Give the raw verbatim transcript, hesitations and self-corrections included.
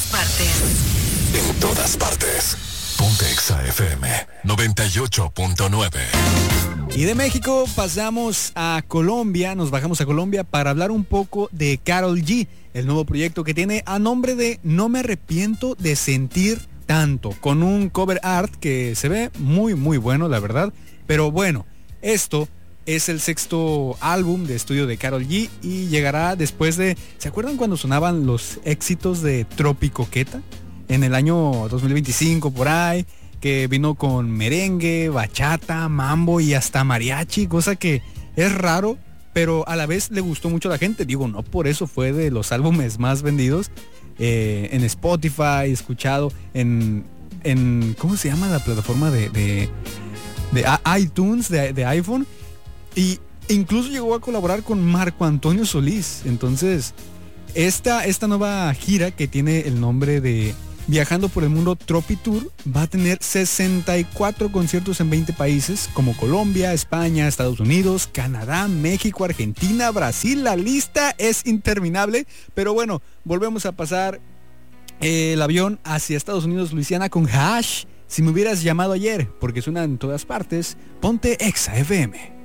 partes. En todas partes. Ponte Exa F M noventa y ocho punto nueve. Y de México pasamos a Colombia, nos bajamos a Colombia para hablar un poco de Karol G, el nuevo proyecto que tiene a nombre de No me arrepiento de sentir tanto, con un cover art que se ve muy muy bueno, la verdad. Pero bueno, esto es el sexto álbum de estudio de Karol G y llegará después de, ¿se acuerdan cuando sonaban los éxitos de Tropicoqueta? En el año dos mil veinticinco por ahí, que vino con merengue, bachata, mambo y hasta mariachi, cosa que es raro, pero a la vez le gustó mucho a la gente. Digo, no por eso fue de los álbumes más vendidos eh, en Spotify, escuchado en, en, ¿cómo se llama la plataforma de, de, de iTunes, de, de iPhone? Y incluso llegó a colaborar con Marco Antonio Solís. Entonces, esta, esta nueva gira que tiene el nombre de Viajando por el Mundo Tropi Tour va a tener sesenta y cuatro conciertos en veinte países como Colombia, España, Estados Unidos, Canadá, México, Argentina, Brasil. La lista es interminable, pero bueno, volvemos a pasar eh, el avión hacia Estados Unidos, Luisiana, con Hash. Si me hubieras llamado ayer, porque suena en todas partes, ponte Exa F M.